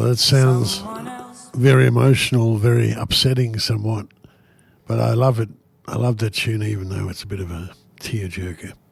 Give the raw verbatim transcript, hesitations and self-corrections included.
Well, it sounds very emotional, very upsetting somewhat, but I love it. I love that tune even though it's a bit of a tearjerker.